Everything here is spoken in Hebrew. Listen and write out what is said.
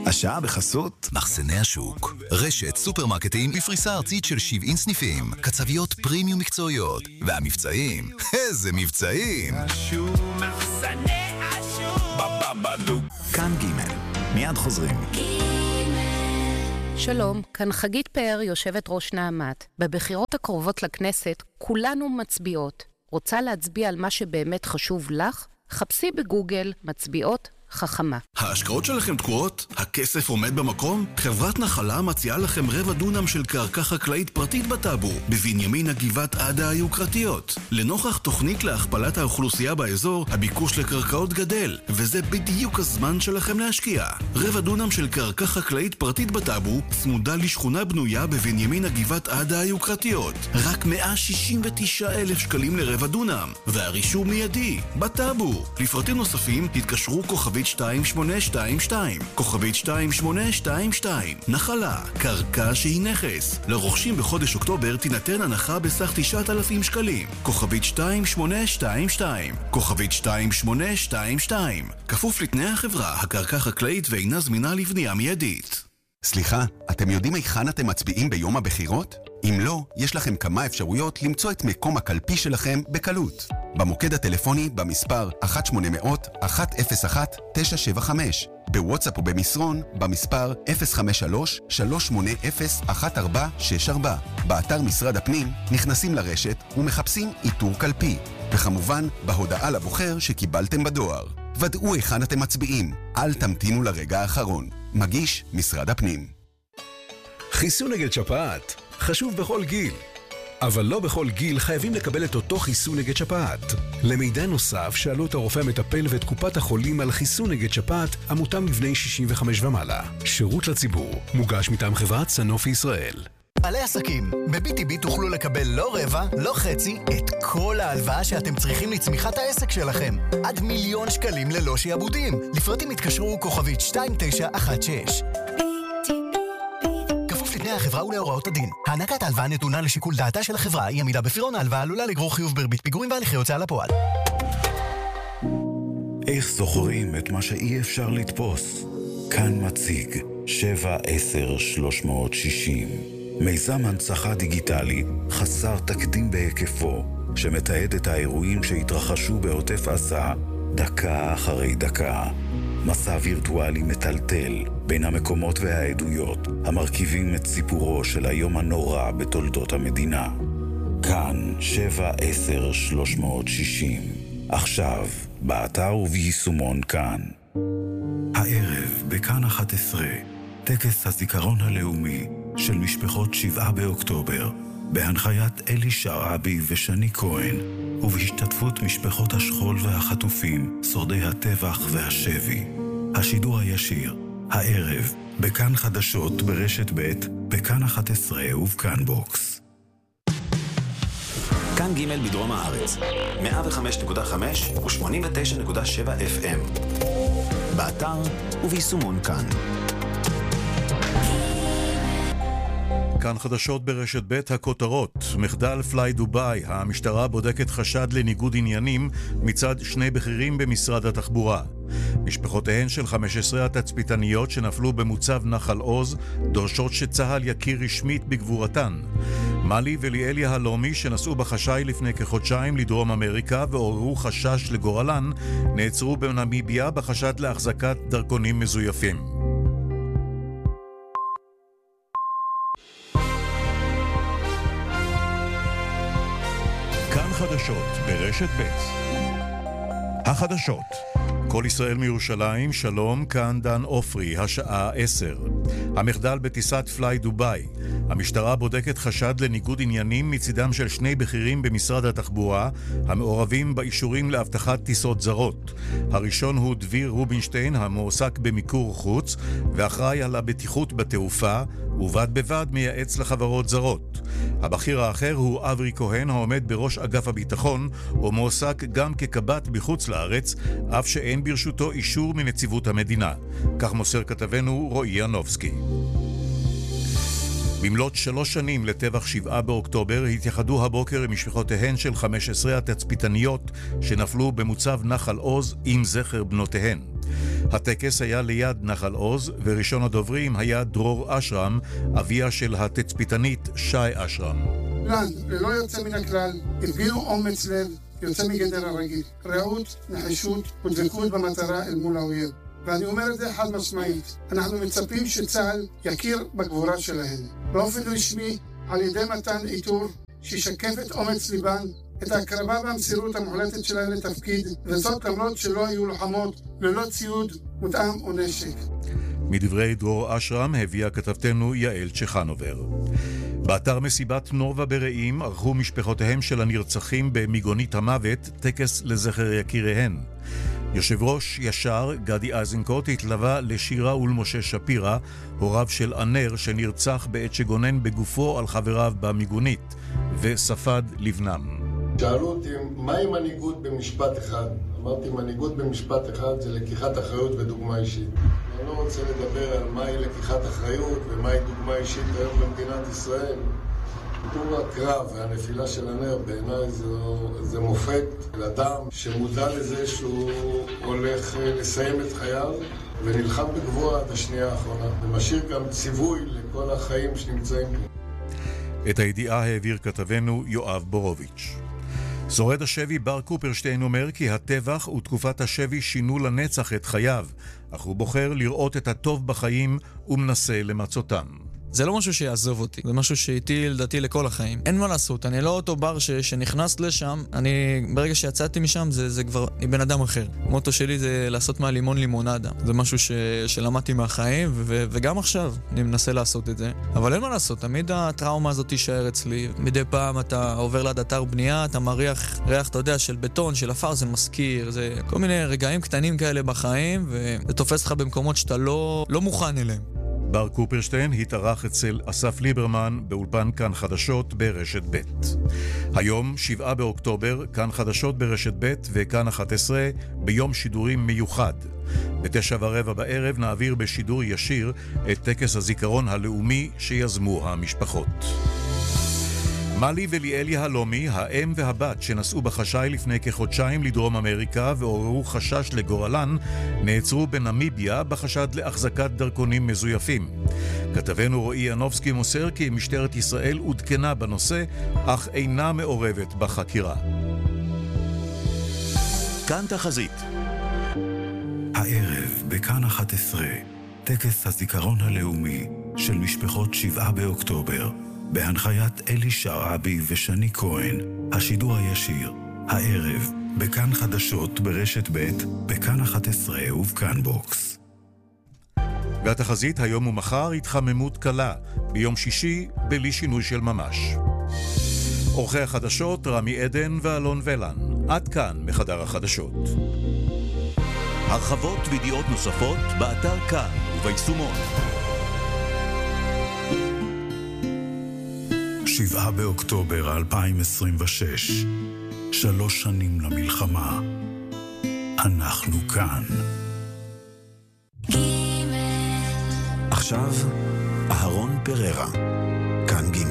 השעה בחסות מחסני השוק, רשת סופרמרקטים בפריסה ארצית של 70 סניפים, קצביות פרימיום מקצועיות, והמבצעים, איזה מבצעים! השוק, מחסני השוק, בבבדוק. כאן ג' מיד חוזרים. שלום, כאן חגית פאר, יושבת ראש נעמת. בבחירות הקרובות לכנסת כולנו מצביעות. רוצה להצביע על מה שבאמת חשוב לך? חפשי בגוגל מצביעות חכמה. ההשקעות שלכם תקועות? הכסף עומד במקום? חברת נחלה מציעה לכם רבע דונם של קרקע חקלאית פרטית בטאבו, בבנימין הגבעת עדה היוקרתיות. לנוכח תוכנית להכפלת האוכלוסייה באזור, הביקוש לקרקעות גדל, וזה בדיוק הזמן שלכם להשקיע. רבע דונם של קרקע חקלאית פרטית בטאבו, צמודה לשכונה בנויה בבנימין הגבעת עדה היוקרתיות. רק 169,000 שקלים לרבע דונם, והרישום מיידי, בטאבו. לפרטים נוספים, התקשרו כוכבית 2822, כוכבית 2822. נחלה, קרקע שהיא נכס. לרוכשים בחודש אוקטובר תינתן הנחה בסך 9,000 שקלים. כוכבית 2822, כוכבית 2822. כפוף לתנאי החברה, הקרקע חקלאית ואינה זמינה לבנייה מיידית. סליחה, אתם יודעים היכן אתם מצביעים ביום הבחירות? אם לא, יש לכם כמה אפשרויות למצוא את מקום הקלפי שלכם בקלות. במוקד הטלפוני במספר 1-800-101-975, בוואטסאפ ובמסרון במספר 053-380-1464, באתר משרד הפנים נכנסים לרשת ומחפשים איתור קלפי, וכמובן בהודעה לבוחר שקיבלתם בדואר. ודאו היכן אתם מצביעים, אל תמתינו לרגע האחרון. מגיש משרד הפנים. חיסון נגד שפעת חשוב בכל גיל, אבל לא בכל גיל חייבים לקבל את אותו חיסון נגד שפעת. למידע נוסף שאלו את הרופא המטפל ואת קופת החולים על חיסון נגד שפעת המותאם לבני 65 ומעלה. שירות לציבור, מוגש מטעם חברת סנופי ישראל. בעלי עסקים, ב-BTB תוכלו לקבל לא רבע, לא חצי, את כל ההלוואה שאתם צריכים לצמיחת העסק שלכם. עד 1,000,000 שקלים ללא שיעבודים. לפרטים התקשרו כוכבית 2916. כפוף לתנאי החברה ולהוראות הדין. הענקת ההלוואה נתונה לשיקול דעתה של החברה, היא עמידה בפירעון ההלוואה עלולה לגרור חיוב בריבית פיגורים והליכי הוצאה לפועל. איך זוכרים את מה שאי אפשר לתפוס? כאן מציג 7-10-360. מיזם הנצחה דיגיטלי חסר תקדים בהיקפו, שמתעד את האירועים שהתרחשו בעוטף עזה דקה אחרי דקה. מסע וירטואלי מטלטל בין המקומות והעדויות המרכיבים את סיפורו של היום הנורא בתולדות המדינה. כאן 7-10-360. עכשיו, באתר וביישומון כאן. הערב בכאן 11, טקס הזיכרון הלאומי של משפחות 7 באוקטובר, בהנחיית אלי שרעבי ושני כהן, ובהשתתפות משפחות השכול והחטופים, שורדי הטבח והשבי. השידור הישיר, הערב, בכאן חדשות ברשת ב', בכאן 11 ובכאן בוקס. כאן ג' בדרום הארץ, 105.5 ו-89.7 FM. באתר וביישומון כאן. כאן חדשות ברשת ב', הכותרות. מחדל פליי דובאי, המשטרה בודקת חשד לניגוד עניינים מצד שני בכירים במשרד התחבורה. משפחותיהן של 15 התצפיתניות שנפלו במוצב נחל עוז דורשות שצהל יכיר רשמית בגבורתן. מלי וליאל יהלומי שנסעו בחשאי לפני כחודשיים לדרום אמריקה ועוררו חשש לגורלן, נעצרו בנמיביה בחשד להחזקת דרכונים מזויפים. כאן חדשות ברשת ב'. החדשות. כל ישראל מירושלים, שלום, כאן דן אופרי, השעה 10. המחדל בטיסת פליי דובאי. המשטרה בודקת חשד לניגוד עניינים מצידם של שני בכירים במשרד התחבורה, המעורבים באישורים להבטחת טיסות זרות. הראשון הוא דביר רובינשטיין, המועסק במיקור חוץ, ואחראי על הבטיחות בתעופה, ובד בבד מייעץ לחברות זרות. הבכיר האחר הוא אברי כהן, העומד בראש אגף הביטחון, ומועסק גם כקב"ט בחוץ לארץ, אף שאין ברשותו אישור מנציבות המדינה. כך מוסר כתבנו רועי ינובסקי. במלאת 3 שנים לטבח 7 באוקטובר התייחדו הבוקר עם משפחותיהן של 15 התצפיתניות שנפלו במוצב נחל עוז עם זכר בנותיהן. הטקס היה ליד נחל עוז, וראשון הדוברים היה דרור אשרם, אביה של התצפיתנית שי אשרם. ללא יוצא מן הכלל, הפגינו אומץ לב יוצא מגדר הרגיל, רעות, נחישות ודבקות במטרה אל מול האויב. ואני אומר את זה חד משמעית, אנחנו מצפים שצה"ל יכיר בגבורה שלהם, באופן רשמי על ידי מתן עיטור שישקף את אומץ ליבן, את ההקרבה והמסירות המוחלטת שלהם לתפקיד, וזאת למרות שלא היו לוחמות ללא ציוד מותאם או נשק. מדברי דרור אשרם הביאה כתבתנו יעל צ'חנובר. באתר מסיבת נובה ברעים ערכו משפחותיהם של הנרצחים במיגונית המוות טקס לזכר יקיריהן. יושב ראש ישר גדי איזנקוט התלווה לשירה ולמשה שפירה, הוריו של ענר שנרצח בעת שגונן בגופו על חבריו במיגונית, וספד לבנם. שאלו אותי, מהי מנהיגות במשפט אחד? אמרתי, מנהיגות במשפט אחד זה לקיחת אחריות ודוגמה אישית. אני לא רוצה לדבר על מהי לקיחת אחריות ומהי דוגמה אישית היום במדינת ישראל. סיפור הקרב והנפילה של ענר בעיניי זה מופת לאדם שמודע לזה שהוא הולך לסיים את חייו ונלחם בגבורה עד השנייה האחרונה. ומשאיר גם ציווי לכל החיים שנמצאים פה. את הידיעה העביר כתבנו יואב בורוביץ'. שורד השבי בר קופרשטיין אומר כי הטבח ותקופת השבי שינו לנצח את חייו, אך הוא בוחר לראות את הטוב בחיים ומנסה למצותם. זה לא משהו שיעזוב אותי, זה משהו שאיתי לדעתי לכל החיים. אין מה לעשות, אני לא אותו בר שנכנס לשם, ברגע שיצאתי משם זה כבר בן אדם אחר. המוטו שלי זה לעשות מהלימון לימונדה. זה משהו שלמדתי מהחיים, וגם עכשיו אני מנסה לעשות את זה. אבל אין מה לעשות, תמיד הטראומה הזאת תישאר אצלי. מדי פעם אתה עובר ליד אתר בנייה, אתה מריח ריח, אתה יודע, של בטון, של אפר, זה מזכיר, זה כל מיני רגעים קטנים כאלה בחיים, וזה תופס לך במקומות שאתה לא מוכן אליהם. בר קופרשטיין התארח אצל אסף ליברמן באולפן כאן חדשות ברשת ב'. היום, 7 באוקטובר, כאן חדשות ברשת ב' וכאן 11 ביום שידורים מיוחד. ב9:15 בערב נעביר בשידור ישיר את טקס הזיכרון הלאומי שיזמו המשפחות. מלי וליאל יהלומי, האם והבת שנסעו בחשאי לפני כחודשיים לדרום אמריקה ועוררו חשש לגורלן, נעצרו בנמיביה בחשד להחזקת דרכונים מזויפים. כתבנו רועי ינובסקי מוסר כי משטרת ישראל עודכנה בנושא, אך אינה מעורבת בחקירה. כאן תחזית. הערב בכאן 11, טקס הזיכרון הלאומי של משפחות 7 באוקטובר. בהנחיית אלי שרעבי ושני כהן, השידור הישיר, הערב, בכאן חדשות ברשת ב', בכאן 11 ובכאן בוקס. והתחזית היום ומחר התחממות קלה, ביום שישי בלי שינוי של ממש. עורכי החדשות רמי עדן ואלון ולן, עד כאן מחדר החדשות. הרחבות וידיעות נוספות באתר כאן וביישומון. 7 באוקטובר 2026, 3 שנים למלחמה. אנחנו כאן. עכשיו, אהרון פררה.